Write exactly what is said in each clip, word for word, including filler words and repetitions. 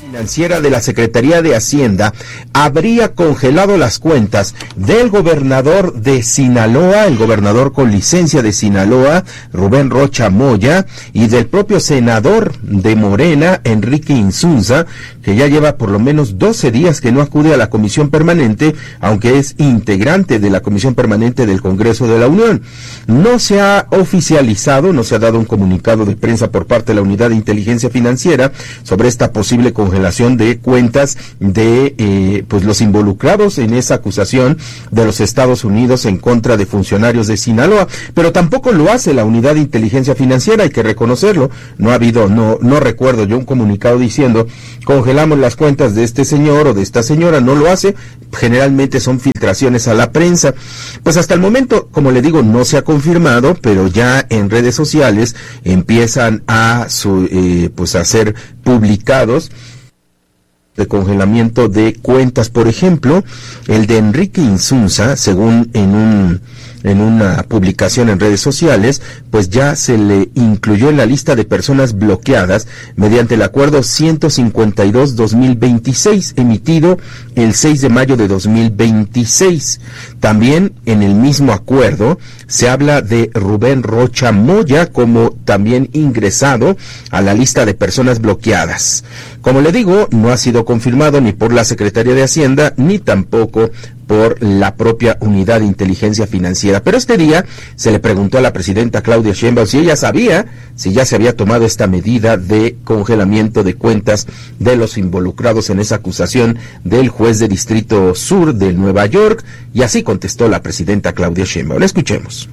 Financiera de la Secretaría de Hacienda habría congelado las cuentas del gobernador de Sinaloa, el gobernador con licencia de Sinaloa, Rubén Rocha Moya, y del propio senador de Morena, Enrique Insunza, que ya lleva por lo menos doce días que no acude a la comisión permanente, aunque es integrante de la comisión permanente del Congreso de la Unión. No se ha oficializado, no se ha dado un comunicado de prensa por parte de la Unidad de Inteligencia Financiera sobre esta posible congelación de cuentas de eh, pues los involucrados en esa acusación de los Estados Unidos en contra de funcionarios de Sinaloa, pero tampoco lo hace la Unidad de Inteligencia Financiera, hay que reconocerlo. No ha habido, no no recuerdo yo un comunicado diciendo congelamos las cuentas de este señor o de esta señora, no lo hace. Generalmente son filtraciones a la prensa. Pues hasta el momento, como le digo, no se ha confirmado, pero ya en redes sociales empiezan a su, eh, pues a ser publicados de congelamiento de cuentas. Por ejemplo, el de Enrique Insunza, según en un en una publicación en redes sociales, pues ya se le incluyó en la lista de personas bloqueadas mediante el acuerdo ciento cincuenta y dos dos mil veintiséis, emitido el seis de mayo de dos mil veintiséis. También en el mismo acuerdo se habla de Rubén Rocha Moya como también ingresado a la lista de personas bloqueadas. Como le digo, no ha sido confirmado ni por la Secretaría de Hacienda ni tampoco por la propia Unidad de Inteligencia Financiera. Pero este día se le preguntó a la presidenta Claudia Sheinbaum si ella sabía, si ya se había tomado esta medida de congelamiento de cuentas de los involucrados en esa acusación del juez de Distrito Sur de Nueva York, y así contestó la presidenta Claudia Sheinbaum. Escuchemos.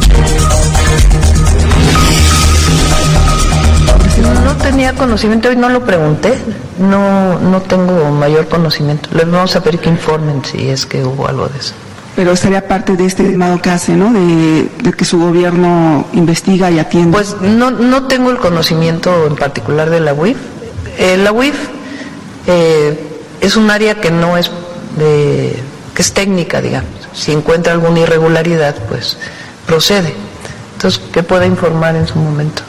No tenía conocimiento, hoy no lo pregunté, no no tengo mayor conocimiento. Les vamos a pedir que informen si es que hubo algo de eso. Pero sería parte de este llamado que hace, ¿no? De, de que su gobierno investiga y atiende. Pues no no tengo el conocimiento en particular de la U I F. Eh, la U I F eh, es un área que no es de, que es técnica, digamos. Si encuentra alguna irregularidad, pues procede. Entonces, que pueda informar en su momento.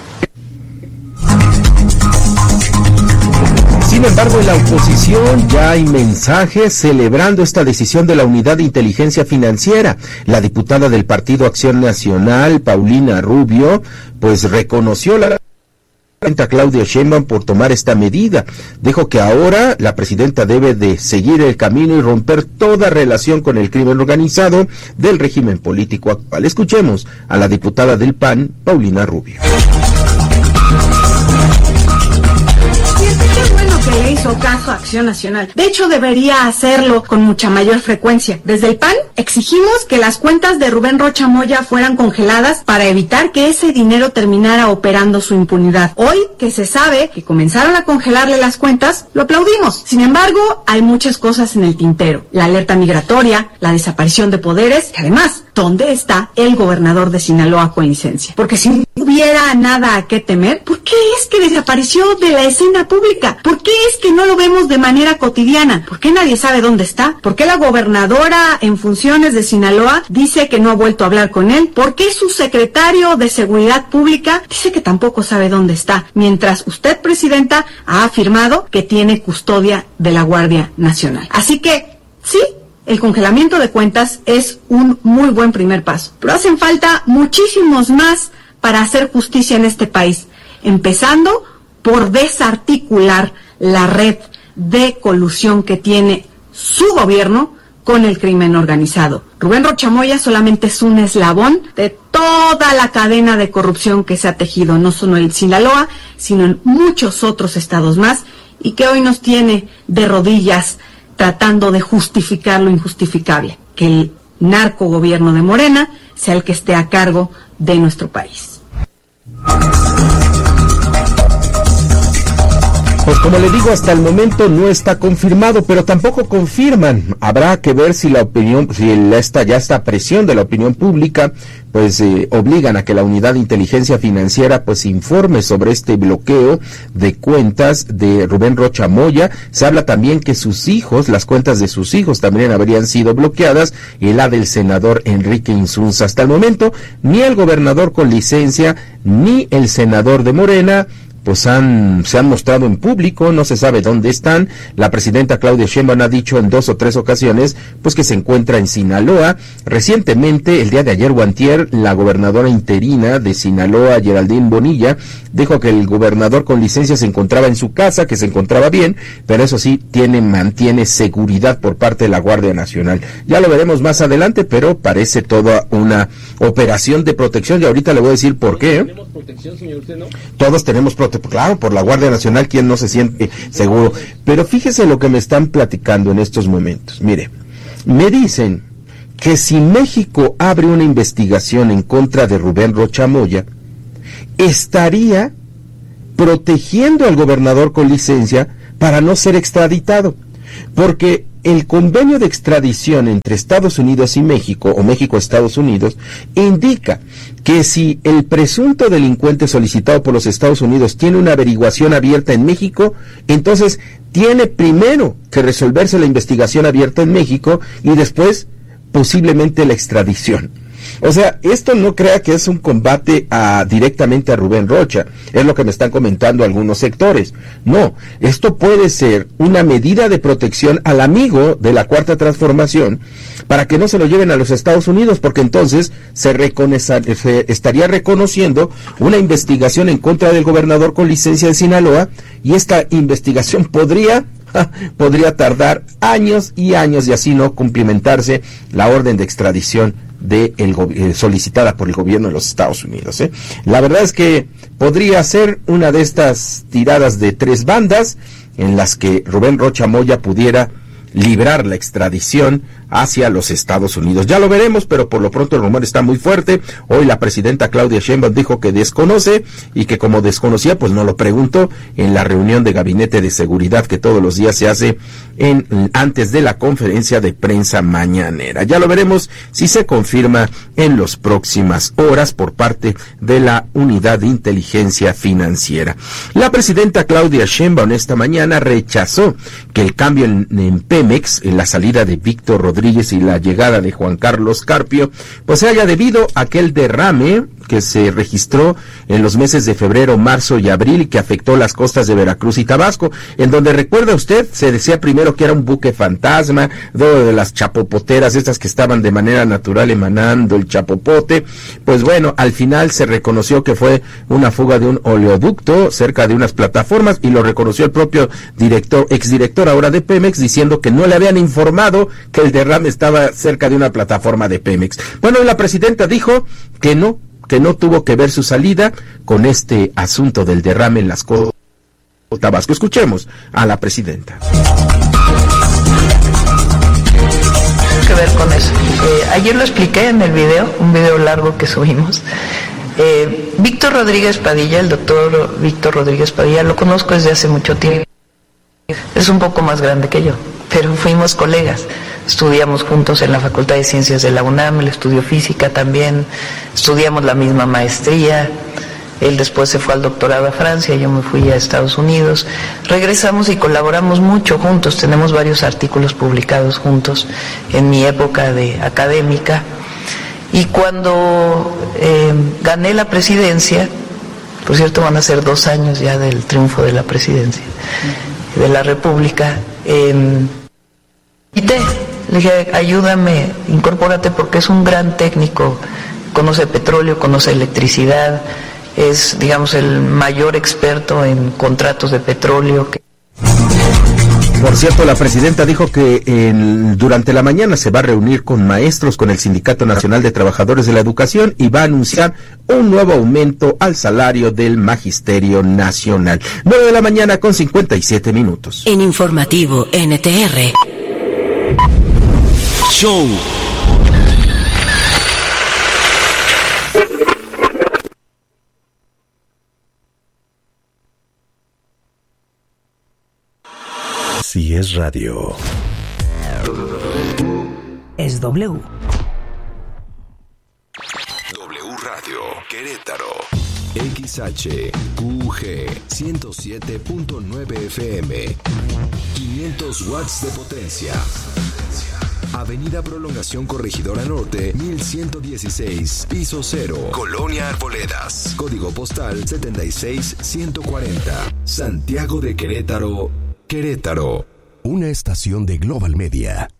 Sin embargo, en la oposición ya hay mensajes celebrando esta decisión de la Unidad de Inteligencia Financiera. La diputada del Partido Acción Nacional, Paulina Rubio, pues reconoció la presidenta Claudia Sheinbaum por tomar esta medida. Dijo que ahora la presidenta debe de seguir el camino y romper toda relación con el crimen organizado del régimen político actual. Escuchemos a la diputada del P A N, Paulina Rubio. Que le hizo caso a Acción Nacional. De hecho, debería hacerlo con mucha mayor frecuencia. Desde el P A N exigimos que las cuentas de Rubén Rocha Moya fueran congeladas para evitar que ese dinero terminara operando su impunidad. Hoy, que se sabe que comenzaron a congelarle las cuentas, lo aplaudimos. Sin embargo, hay muchas cosas en el tintero. La alerta migratoria, la desaparición de poderes y además, ¿dónde está el gobernador de Sinaloa con licencia? Porque si no hubiera nada a qué temer, ¿por qué es que desapareció de la escena pública? ¿Por qué es que no lo vemos de manera cotidiana? ¿Por qué nadie sabe dónde está? ¿Por qué la gobernadora en funciones de Sinaloa dice que no ha vuelto a hablar con él? ¿Por qué su secretario de Seguridad Pública dice que tampoco sabe dónde está? Mientras usted, presidenta, ha afirmado que tiene custodia de la Guardia Nacional. Así que, sí, el congelamiento de cuentas es un muy buen primer paso. Pero hacen falta muchísimos más para hacer justicia en este país, empezando por desarticular la red de colusión que tiene su gobierno con el crimen organizado. Rubén Rocha Moya solamente es un eslabón de toda la cadena de corrupción que se ha tejido, no solo en Sinaloa, sino en muchos otros estados más, y que hoy nos tiene de rodillas tratando de justificar lo injustificable, que el narcogobierno de Morena sea el que esté a cargo de nuestro país. Pues como le digo, hasta el momento no está confirmado, pero tampoco confirman. Habrá que ver si la opinión, si esta ya esta presión de la opinión pública, pues eh, obligan a que la Unidad de Inteligencia Financiera pues informe sobre este bloqueo de cuentas de Rubén Rocha Moya. Se habla también que sus hijos, las cuentas de sus hijos también habrían sido bloqueadas, y la del senador Enrique Insunza. Hasta el momento, ni el gobernador con licencia, ni el senador de Morena, pues han, se han mostrado en público, no se sabe dónde están. La presidenta Claudia Sheinbaum ha dicho en dos o tres ocasiones, pues que se encuentra en Sinaloa. Recientemente, el día de ayer o antier, la gobernadora interina de Sinaloa, Geraldine Bonilla, dijo que el gobernador con licencia se encontraba en su casa, que se encontraba bien, pero eso sí, tiene, mantiene seguridad por parte de la Guardia Nacional. Ya lo veremos más adelante, pero parece toda una operación de protección, y ahorita le voy a decir por qué. ¿Tenemos protección, señor? ¿Usted no? Todos tenemos protección. Claro, por la Guardia Nacional, ¿quién no se siente seguro? Pero fíjese lo que me están platicando en estos momentos. Mire, me dicen que si México abre una investigación en contra de Rubén Rocha Moya, estaría protegiendo al gobernador con licencia para no ser extraditado, porque el convenio de extradición entre Estados Unidos y México, o México-Estados Unidos, indica que si el presunto delincuente solicitado por los Estados Unidos tiene una averiguación abierta en México, entonces tiene primero que resolverse la investigación abierta en México y después posiblemente la extradición. O sea, esto no crea que es un combate a, directamente a Rubén Rocha, es lo que me están comentando algunos sectores. No, esto puede ser una medida de protección al amigo de la Cuarta Transformación para que no se lo lleven a los Estados Unidos, porque entonces se, reconoce, se estaría reconociendo una investigación en contra del gobernador con licencia de Sinaloa, y esta investigación podría... podría tardar años y años y así no cumplimentarse la orden de extradición de el, eh, solicitada por el gobierno de los Estados Unidos. ¿eh? La verdad es que podría ser una de estas tiradas de tres bandas en las que Rubén Rocha Moya pudiera librar la extradición hacia los Estados Unidos. Ya lo veremos, pero por lo pronto el rumor está muy fuerte. Hoy la presidenta Claudia Sheinbaum dijo que desconoce, y que como desconocía, pues no lo preguntó en la reunión de gabinete de seguridad que todos los días se hace en antes de la conferencia de prensa mañanera. Ya lo veremos si se confirma en las próximas horas por parte de la Unidad de Inteligencia Financiera. La presidenta Claudia Sheinbaum esta mañana rechazó que el cambio en, en Pemex, en la salida de Víctor Rodríguez y la llegada de Juan Carlos Carpio, pues se haya debido a aquel derrame que se registró en los meses de febrero, marzo y abril, que afectó las costas de Veracruz y Tabasco, en donde, recuerda usted, se decía primero que era un buque fantasma, de las chapopoteras estas que estaban de manera natural emanando el chapopote. Pues bueno, al final se reconoció que fue una fuga de un oleoducto cerca de unas plataformas, y lo reconoció el propio director, exdirector ahora de Pemex, diciendo que no le habían informado que el derrame estaba cerca de una plataforma de Pemex. Bueno, la presidenta dijo que no, que no tuvo que ver su salida con este asunto del derrame en las costas de Tabasco. Escuchemos a la presidenta. Que ver con eso. Eh, ayer lo expliqué en el video, un video largo que subimos. Eh, Víctor Rodríguez Padilla, el doctor Víctor Rodríguez Padilla, lo conozco desde hace mucho tiempo. Es un poco más grande que yo, pero fuimos colegas. Estudiamos juntos en la Facultad de Ciencias de la UNAM, él estudió física también, estudiamos la misma maestría, él después se fue al doctorado a Francia, yo me fui a Estados Unidos, regresamos y colaboramos mucho juntos, tenemos varios artículos publicados juntos en mi época de académica, y cuando eh, gané la presidencia, por cierto van a ser dos años ya del triunfo de la presidencia de la República, eh, invité. Le dije, ayúdame, incorpórate, porque es un gran técnico, conoce petróleo, conoce electricidad, es, digamos, el mayor experto en contratos de petróleo. Que... Por cierto, la presidenta dijo que en, durante la mañana se va a reunir con maestros, con el Sindicato Nacional de Trabajadores de la Educación, y va a anunciar un nuevo aumento al salario del Magisterio Nacional. nueve de la mañana con cincuenta y siete minutos. En Informativo N T R. Show. Si es radio, es W. W Radio Querétaro. X H Q G ciento siete punto nueve F M. quinientos watts de potencia. Avenida Prolongación Corregidora Norte, mil ciento dieciséis, piso cero, Colonia Arboledas. Código postal setenta y seis ciento cuarenta. Santiago de Querétaro, Querétaro. Una estación de Global Media.